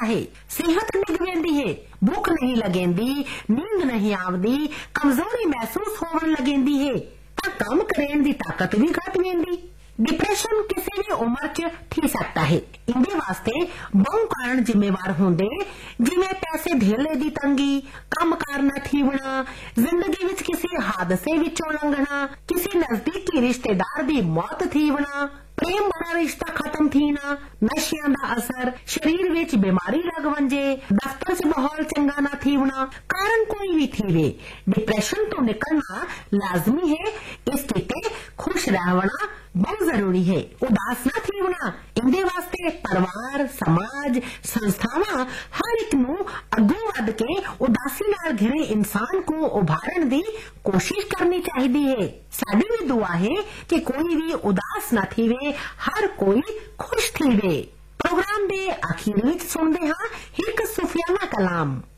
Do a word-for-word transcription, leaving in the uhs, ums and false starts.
सकता है। सेहत डिग वेंदी है, भुख नहीं लगेंदी, नींद नहीं आवदी, कमजोरी महसूस होवन लगेंदी है, तां काम करन दी ताकत भी घट वेंदी। डिप्रेशन किसी भी उम्र च थी सकता है। इंदे वास्ते बहु कारण जिम्मेवार होंदे, जिवें पैसे धेले दी तंगी, काम कार ना थीवना, जिंदगी विच किसी हादसे विचों लंघना, किसी नजदीकी रिश्तेदार दी मौत थीवना, प्रेम भरा रिश्ता खत्म थीना, नशियां दा असर, शरीर विच बीमारी लग वंजे, दफ्तर च माहौल चंगा ना थीवना, कारण कोई भी थीवे, डिप्रेशन तो निकलना लाजमी है। इस किते खुश रहना बहुत जरूरी है। उदास ना थीवना, इंदे वास्ते परिवार, समाज, संस्थावां हर एक नू अगों वध के उदासी नाल घिरे इंसान को उभारन दी कोशिश करनी चाहिदी है। साडी भी दुआ है कि कोई भी उदास ना थीवे, हर कोई खुश थीवे। प्रोग्राम दे आखिर विच सुनदे हां एक सूफियाना कलाम।